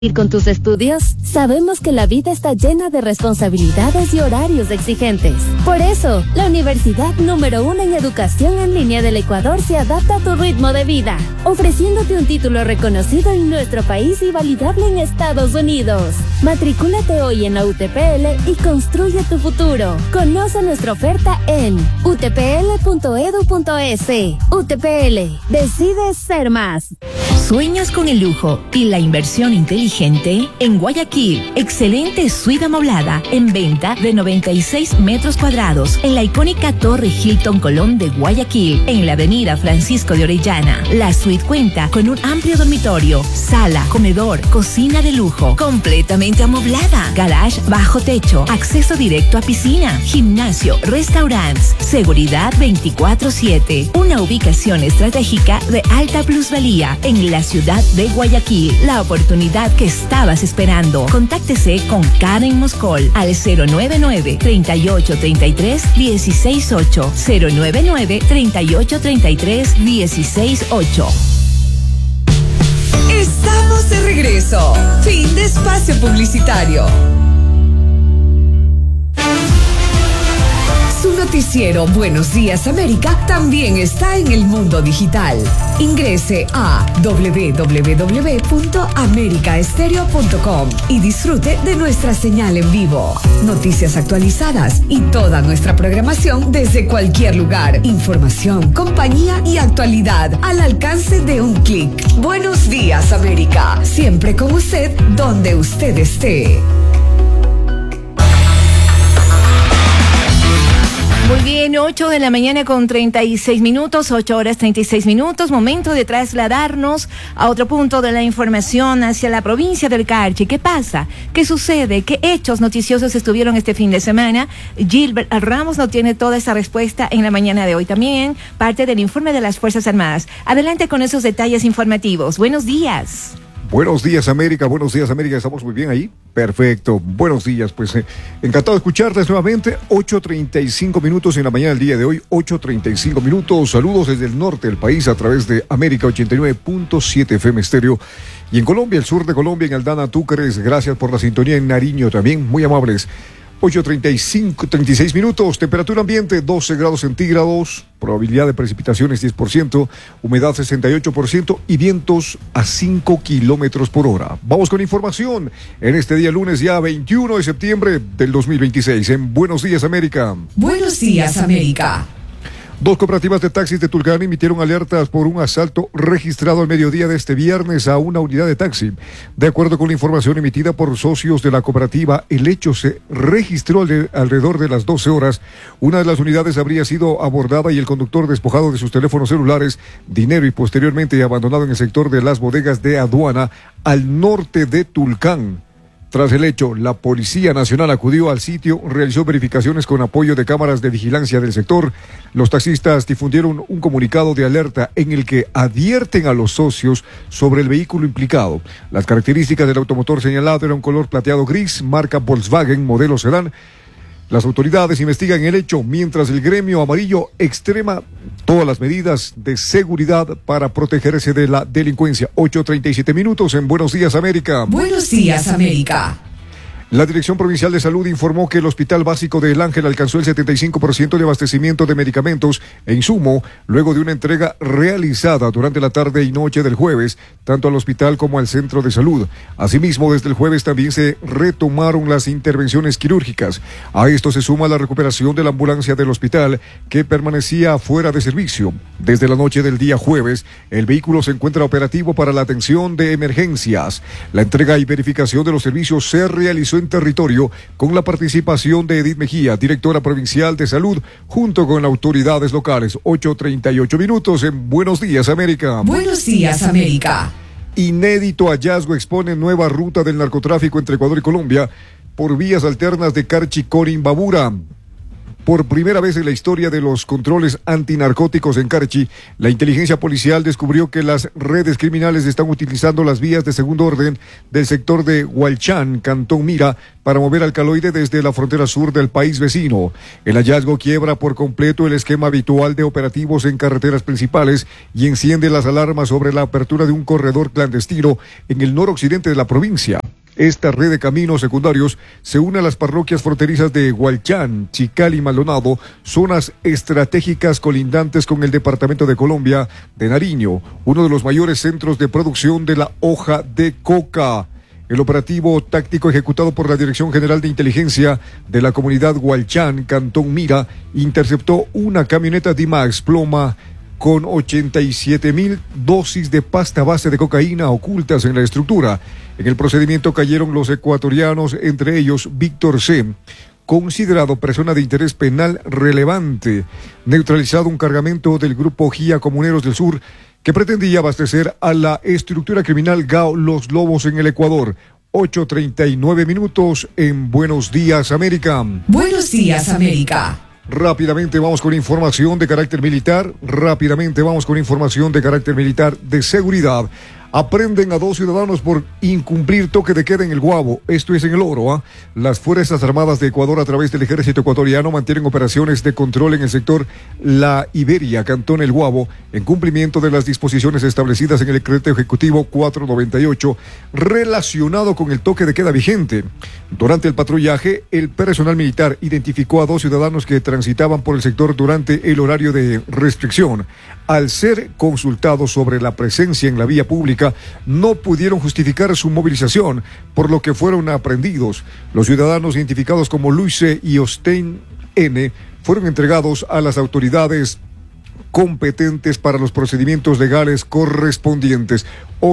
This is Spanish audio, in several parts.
¿Ir con tus estudios? Sabemos que la vida está llena de responsabilidades y horarios exigentes. Por eso, la universidad número 1 en educación en línea del Ecuador se adapta a tu ritmo de vida, ofreciéndote un título reconocido en nuestro país y validable en Estados Unidos. Matricúlate hoy en la UTPL y construye tu futuro. Conoce nuestra oferta en utpl.edu.es. UTPL, decide ser más. ¿Sueñas con el lujo y la inversión inteligente? En Guayaquil, excelente suite amoblada en venta de 96 metros cuadrados en la icónica Torre Hilton Colón de Guayaquil, en la avenida Francisco de Orellana. La suite cuenta con un amplio dormitorio, sala, comedor, cocina de lujo, completamente amoblada, garage bajo techo, acceso directo a piscina, gimnasio, restaurantes, seguridad 24/7. Una ubicación estratégica de alta plusvalía en la ciudad de Guayaquil. La oportunidad que estabas esperando. Contáctese con Karen Moscol al 099-3833-168. 099-3833-168. Estamos de regreso. Fin de espacio publicitario. Su noticiero Buenos Días América también está en el mundo digital. Ingrese a www.americaestereo.com y disfrute de nuestra señal en vivo. Noticias actualizadas y toda nuestra programación desde cualquier lugar. Información, compañía y actualidad al alcance de un clic. Buenos Días América. Siempre con usted, donde usted esté. Muy bien, 8 de la mañana con 36 minutos, 8 horas 36 minutos, momento de trasladarnos a otro punto de la información hacia la provincia del Carchi. ¿Qué pasa? ¿Qué sucede? ¿Qué hechos noticiosos estuvieron este fin de semana? Gilbert Ramos nos tiene toda esa respuesta en la mañana de hoy. También parte del informe de las Fuerzas Armadas. Adelante con esos detalles informativos. Buenos días. Buenos días, América. Buenos días, América. ¿Estamos muy bien ahí? Perfecto. Buenos días. Pues encantado de escucharles nuevamente. 8:35 minutos en la mañana del día de hoy. 8:35 minutos. Saludos desde el norte del país a través de América 89.7 FM Estéreo. Y en Colombia, el sur de Colombia, en Aldana, Túcares. Gracias por la sintonía. En Nariño también. Muy amables. 8:36 minutos, temperatura ambiente 12 grados centígrados, probabilidad de precipitaciones 10%, humedad 68% y vientos a 5 kilómetros por hora. Vamos con información en este día lunes ya 21 de septiembre del 2026 en Buenos Días América. Buenos Días América. 2 cooperativas de taxis de Tulcán emitieron alertas por un asalto registrado al mediodía de este viernes a una unidad de taxi. De acuerdo con la información emitida por socios de la cooperativa, el hecho se registró alrededor de las 12 horas. Una de las unidades habría sido abordada y el conductor despojado de sus teléfonos celulares, dinero y posteriormente abandonado en el sector de las bodegas de aduana al norte de Tulcán. Tras el hecho, la Policía Nacional acudió al sitio, realizó verificaciones con apoyo de cámaras de vigilancia del sector. Los taxistas difundieron un comunicado de alerta en el que advierten a los socios sobre el vehículo implicado. Las características del automotor señalado eran un color plateado gris, marca Volkswagen, modelo sedán. Las autoridades investigan el hecho, mientras el gremio amarillo extrema todas las medidas de seguridad para protegerse de la delincuencia. 8:37 minutos en Buenos Días América. Buenos Días América. La Dirección Provincial de Salud informó que el Hospital Básico de El Ángel alcanzó el 75% de abastecimiento de medicamentos e insumo luego de una entrega realizada durante la tarde y noche del jueves, tanto al hospital como al centro de salud. Asimismo, desde el jueves también se retomaron las intervenciones quirúrgicas. A esto se suma la recuperación de la ambulancia del hospital, que permanecía fuera de servicio. Desde la noche del día jueves, el vehículo se encuentra operativo para la atención de emergencias. La entrega y verificación de los servicios se realizó en territorio con la participación de Edith Mejía, directora provincial de salud, junto con autoridades locales. 8:38 minutos en Buenos Días América. Buenos Días América. Inédito hallazgo expone nueva ruta del narcotráfico entre Ecuador y Colombia por vías alternas de Carchi-Corímbabura. Por primera vez en la historia de los controles antinarcóticos en Carchi, la inteligencia policial descubrió que las redes criminales están utilizando las vías de segundo orden del sector de Hualchán, Cantón Mira, para mover alcaloide desde la frontera sur del país vecino. El hallazgo quiebra por completo el esquema habitual de operativos en carreteras principales y enciende las alarmas sobre la apertura de un corredor clandestino en el noroccidente de la provincia. Esta red de caminos secundarios se une a las parroquias fronterizas de Hualchán, Chical y Maldonado, zonas estratégicas colindantes con el departamento de Colombia de Nariño, uno de los mayores centros de producción de la hoja de coca. El operativo táctico ejecutado por la Dirección General de Inteligencia de la comunidad Hualchán, Cantón Mira, interceptó una camioneta D-Max Ploma con 87,000 dosis de pasta base de cocaína ocultas en la estructura. En el procedimiento cayeron los ecuatorianos, entre ellos Víctor C., considerado persona de interés penal relevante, neutralizado un cargamento del grupo GIA Comuneros del Sur que pretendía abastecer a la estructura criminal GAO Los Lobos en el Ecuador. 8:39 minutos en Buenos Días, América. Buenos Días, América. Rápidamente vamos con información de carácter militar. De seguridad. Aprenden a 2 ciudadanos por incumplir toque de queda en el Guabo. Esto es en el Oro. Las Fuerzas Armadas de Ecuador, a través del Ejército Ecuatoriano, mantienen operaciones de control en el sector La Iberia, Cantón El Guabo, en cumplimiento de las disposiciones establecidas en el Decreto Ejecutivo 498, relacionado con el toque de queda vigente. Durante el patrullaje, el personal militar identificó a 2 ciudadanos que transitaban por el sector durante el horario de restricción. Al ser consultados sobre la presencia en la vía pública, no pudieron justificar su movilización, por lo que fueron aprehendidos. Los ciudadanos identificados como Luise y Ostein N. fueron entregados a las autoridades competentes para los procedimientos legales correspondientes.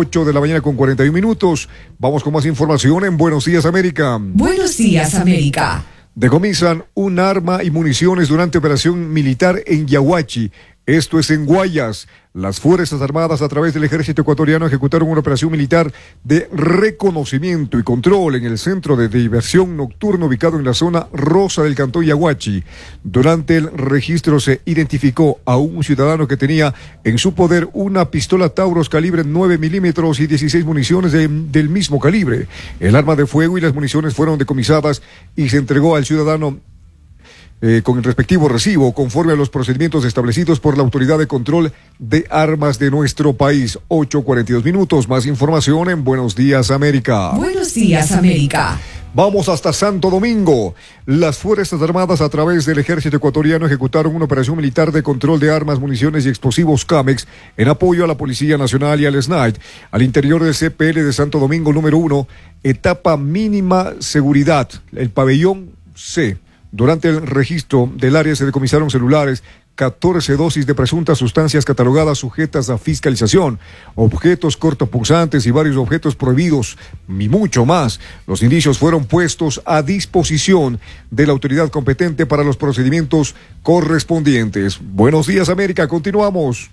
8:41 a.m. Vamos con más información en Buenos Días, América. Buenos Días, América. Decomisan un arma y municiones durante operación militar en Yaguachi. Esto es en Guayas. Las Fuerzas Armadas, a través del Ejército Ecuatoriano, ejecutaron una operación militar de reconocimiento y control en el centro de diversión nocturno ubicado en la zona rosa del Cantón Yaguachi. Durante el registro se identificó a un ciudadano que tenía en su poder una pistola Taurus calibre 9 milímetros y 16 municiones del mismo calibre. El arma de fuego y las municiones fueron decomisadas y se entregó al ciudadano con el respectivo recibo, conforme a los procedimientos establecidos por la Autoridad de Control de Armas de nuestro país. 8:42 a.m. Más información en Buenos Días, América. Buenos Días, América. Vamos hasta Santo Domingo. Las Fuerzas Armadas, a través del Ejército Ecuatoriano, ejecutaron una operación militar de control de armas, municiones y explosivos CAMEX en apoyo a la Policía Nacional y al SNAID al interior del CPL de Santo Domingo número 1, etapa mínima seguridad, el pabellón C. Durante el registro del área se decomisaron celulares, 14 dosis de presuntas sustancias catalogadas sujetas a fiscalización, objetos cortopunzantes y varios objetos prohibidos, y mucho más. Los indicios fueron puestos a disposición de la autoridad competente para los procedimientos correspondientes. Buenos días, América. Continuamos.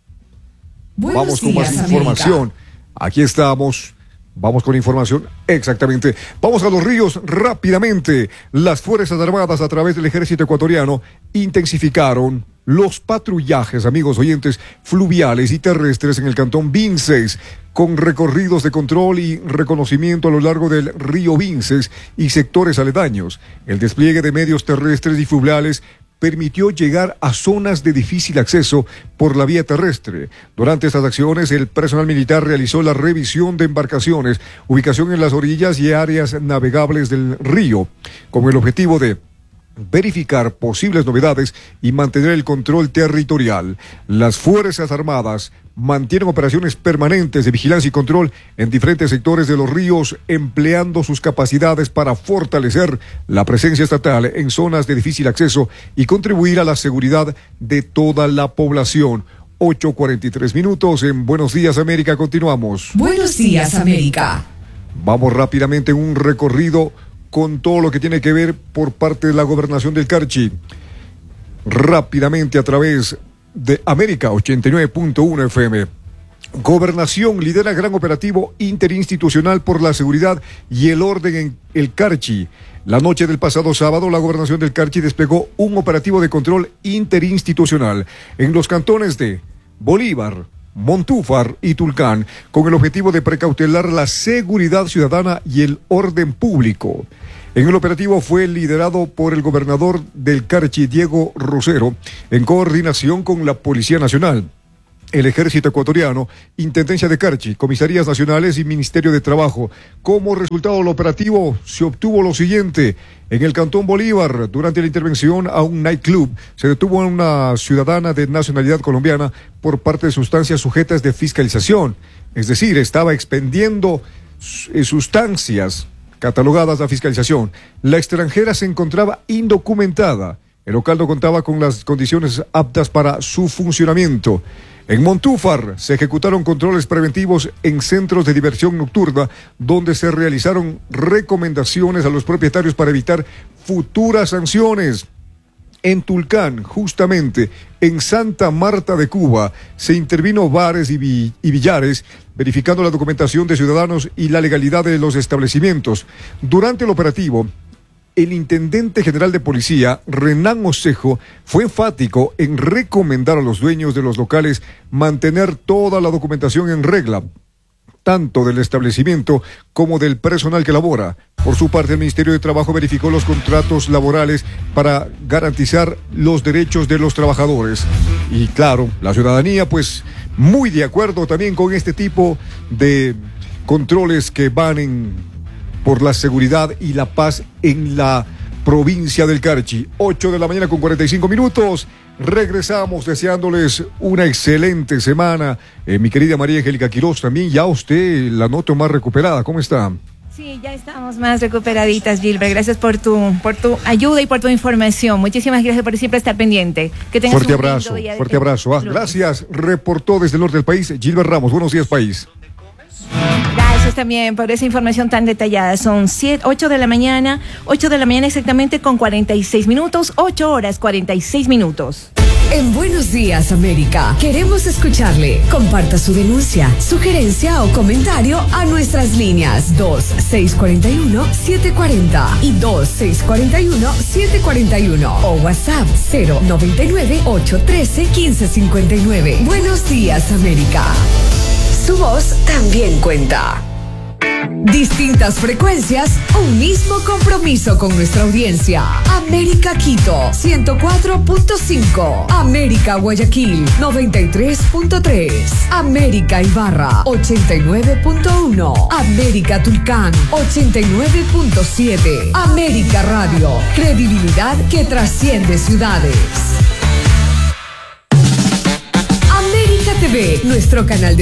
Vamos con más información. Aquí estamos. Vamos con información, exactamente. Vamos a Los Ríos rápidamente. Las Fuerzas Armadas, a través del Ejército Ecuatoriano, intensificaron los patrullajes, amigos oyentes, fluviales y terrestres en el Cantón Vinces, con recorridos de control y reconocimiento a lo largo del río Vinces y sectores aledaños. El despliegue de medios terrestres y fluviales permitió llegar a zonas de difícil acceso por la vía terrestre. Durante estas acciones, el personal militar realizó la revisión de embarcaciones, ubicación en las orillas y áreas navegables del río, con el objetivo de verificar posibles novedades y mantener el control territorial. Las Fuerzas Armadas mantienen operaciones permanentes de vigilancia y control en diferentes sectores de los ríos, empleando sus capacidades para fortalecer la presencia estatal en zonas de difícil acceso y contribuir a la seguridad de toda la población. 8:43 a.m. en Buenos Días, América. Continuamos. Buenos Días, América. Vamos rápidamente en un recorrido con todo lo que tiene que ver por parte de la gobernación del Carchi. Rápidamente a través de América 89.1 FM. Gobernación lidera gran operativo interinstitucional por la seguridad y el orden en el Carchi. La noche del pasado sábado, la Gobernación del Carchi desplegó un operativo de control interinstitucional en los cantones de Bolívar, Montúfar y Tulcán, con el objetivo de precautelar la seguridad ciudadana y el orden público. En el operativo fue liderado por el gobernador del Carchi, Diego Rosero, en coordinación con la Policía Nacional, el Ejército Ecuatoriano, Intendencia de Carchi, Comisarías Nacionales y Ministerio de Trabajo. Como resultado del operativo se obtuvo lo siguiente. En el Cantón Bolívar, durante la intervención a un nightclub, se detuvo a una ciudadana de nacionalidad colombiana por parte de sustancias sujetas de fiscalización. Es decir, estaba expendiendo sustancias catalogadas a fiscalización. La extranjera se encontraba indocumentada. El local no contaba con las condiciones aptas para su funcionamiento. En Montúfar se ejecutaron controles preventivos en centros de diversión nocturna, donde se realizaron recomendaciones a los propietarios para evitar futuras sanciones. En Tulcán, justamente en Santa Marta de Cuba, se intervino bares y billares, verificando la documentación de ciudadanos y la legalidad de los establecimientos. Durante el operativo, el intendente general de policía, Renan Osejo, fue enfático en recomendar a los dueños de los locales mantener toda la documentación en regla, tanto del establecimiento como del personal que labora. Por su parte, el Ministerio de Trabajo verificó los contratos laborales para garantizar los derechos de los trabajadores. Y claro, la ciudadanía, pues, muy de acuerdo también con este tipo de controles que van por la seguridad y la paz en la provincia del Carchi. 8 de la mañana con 45 minutos. Regresamos deseándoles una excelente semana. Mi querida María Angélica Quiroz, también ya usted la noto más recuperada. ¿Cómo está? Sí, ya estamos más recuperaditas, Gilbert. Gracias por tu ayuda y por tu información. Muchísimas gracias por siempre estar pendiente. Que tengas fuerte abrazo, fuerte abrazo. Gracias. Reportó desde el norte del país Gilbert Ramos. Buenos días, país. Gracias también por esa información tan detallada. Son 8 de la mañana exactamente con 46 minutos, 8 horas 46 minutos. En Buenos Días, América, queremos escucharle. Comparta su denuncia, sugerencia o comentario a nuestras líneas 2641-740 y 2641-741 o WhatsApp 099-813-1559. Buenos Días, América. Su voz también cuenta. Distintas frecuencias, un mismo compromiso con nuestra audiencia. América Quito, 104.5. América Guayaquil, 93.3. América Ibarra, 89.1. América Tulcán, 89.7. América Radio, credibilidad que trasciende ciudades. América TV, nuestro canal de